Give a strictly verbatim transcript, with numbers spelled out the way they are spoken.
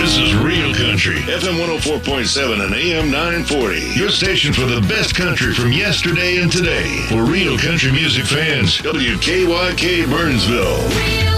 This is Real Country, F M one oh four point seven and A M nine forty. Your station for the best country from yesterday and today. For real country music fans, W K Y K Burnsville.